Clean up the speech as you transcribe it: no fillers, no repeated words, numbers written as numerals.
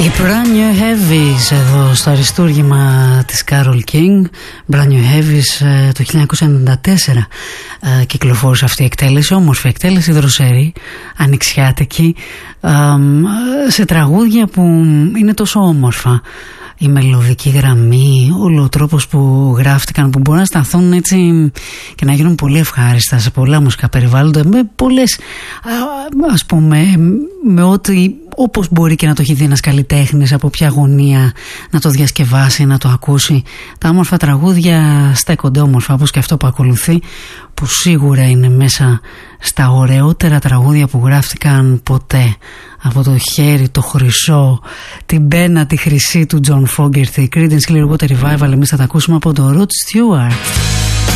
Οι Brand New Heavies εδώ στο αριστούργημα της Carole King. Brand New Heavies το 1994 κυκλοφόρησε αυτή η εκτέλεση, όμορφη εκτέλεση, δροσερή, ανοιξιάτικη, σε τραγούδια που είναι τόσο όμορφα. Η μελωδική γραμμή, όλο ο τρόπος που γράφτηκαν, που μπορούν να σταθούν έτσι και να γίνουν πολύ ευχάριστα σε πολλά μουσικά περιβάλλοντα, με πολλές, ας πούμε, με ό,τι, όπως μπορεί και να το έχει δει ένας καλλιτέχνης, από ποια γωνία να το διασκευάσει, να το ακούσει. Τα όμορφα τραγούδια στέκονται όμορφα, όπως και αυτό που ακολουθεί, που σίγουρα είναι μέσα στα ωραιότερα τραγούδια που γράφτηκαν ποτέ. Από το χέρι, το χρυσό, την πένα τη χρυσή του John Fogerty, Creedence Clearwater Revival. Εμείς θα τα ακούσουμε από τον Rod Stewart.